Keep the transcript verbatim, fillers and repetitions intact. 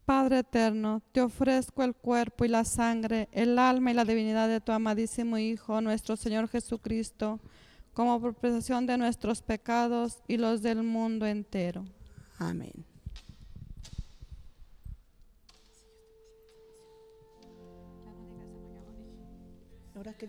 Padre eterno, te ofrezco el cuerpo y la sangre, el alma y la divinidad de tu amadísimo Hijo, nuestro Señor Jesucristo, como propiciación de nuestros pecados y los del mundo entero. Amén. Ahora que